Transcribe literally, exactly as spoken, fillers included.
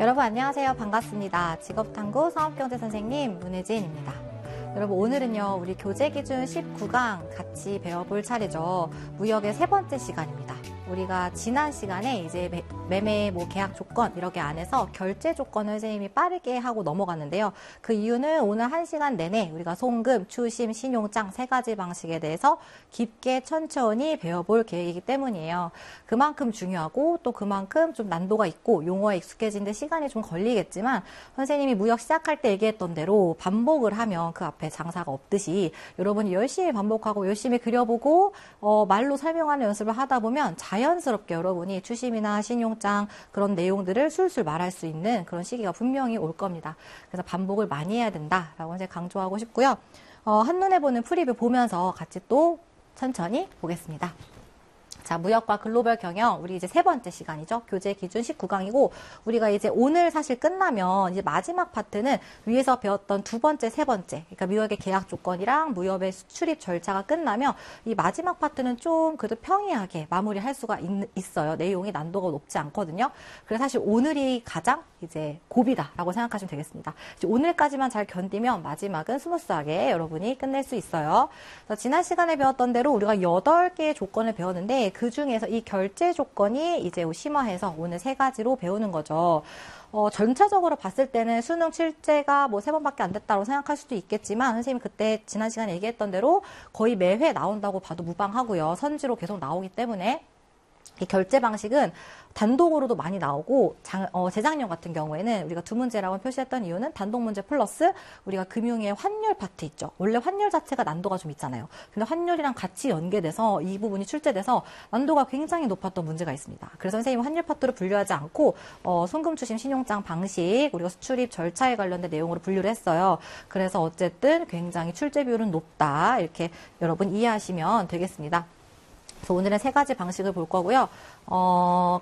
여러분 안녕하세요. 반갑습니다. 직업탐구 사업경제 선생님 문혜진입니다. 여러분 오늘은요 우리 교재기준 십구 강 같이 배워볼 차례죠. 무역의 세 번째 시간입니다. 우리가 지난 시간에 이제 매, 매매 뭐 계약 조건 이렇게 안에서 결제 조건을 선생님이 빠르게 하고 넘어갔는데요. 그 이유는 오늘 한 시간 내내 우리가 송금, 추심, 신용장 세 가지 방식에 대해서 깊게 천천히 배워볼 계획이기 때문이에요. 그만큼 중요하고 또 그만큼 좀 난도가 있고 용어에 익숙해지는데 시간이 좀 걸리겠지만 선생님이 무역 시작할 때 얘기했던 대로 반복을 하면 그 앞에 장사가 없듯이 여러분이 열심히 반복하고 열심히 그려보고 어, 말로 설명하는 연습을 하다 보면 자연스럽게 여러분이 추심이나 신용장 그런 내용들을 술술 말할 수 있는 그런 시기가 분명히 올 겁니다. 그래서 반복을 많이 해야 된다라고 이제 강조하고 싶고요. 어, 한눈에 보는 프리뷰 보면서 같이 또 천천히 보겠습니다. 자, 무역과 글로벌 경영, 우리 이제 세 번째 시간이죠. 교재 기준 십구 강이고, 우리가 이제 오늘 사실 끝나면 이제 마지막 파트는 위에서 배웠던 두 번째, 세 번째, 그러니까 무역의 계약 조건이랑 무역의 수출입 절차가 끝나면 이 마지막 파트는 좀 그래도 평이하게 마무리할 수가 있, 있어요. 내용이 난도가 높지 않거든요. 그래서 사실 오늘이 가장 이제 고비다라고 생각하시면 되겠습니다. 이제 오늘까지만 잘 견디면 마지막은 스무스하게 여러분이 끝낼 수 있어요. 그래서 지난 시간에 배웠던 대로 우리가 여덟 개의 조건을 배웠는데 그 중에서 이 결제 조건이 이제 심화해서 오늘 세 가지로 배우는 거죠. 어, 전체적으로 봤을 때는 수능 출제가 뭐 세 번밖에 안 됐다고 생각할 수도 있겠지만 선생님이 그때 지난 시간에 얘기했던 대로 거의 매회 나온다고 봐도 무방하고요. 선지로 계속 나오기 때문에 이 결제 방식은 단독으로도 많이 나오고 장, 어, 재작년 같은 경우에는 우리가 두 문제라고 표시했던 이유는 단독 문제 플러스 우리가 금융의 환율 파트 있죠. 원래 환율 자체가 난도가 좀 있잖아요. 근데 환율이랑 같이 연계돼서 이 부분이 출제돼서 난도가 굉장히 높았던 문제가 있습니다. 그래서 선생님은 환율 파트로 분류하지 않고 어, 송금, 추심, 신용장 방식 우리가 수출입 절차에 관련된 내용으로 분류를 했어요. 그래서 어쨌든 굉장히 출제 비율은 높다 이렇게 여러분 이해하시면 되겠습니다. 그래서 오늘은 세 가지 방식을 볼 거고요. 어,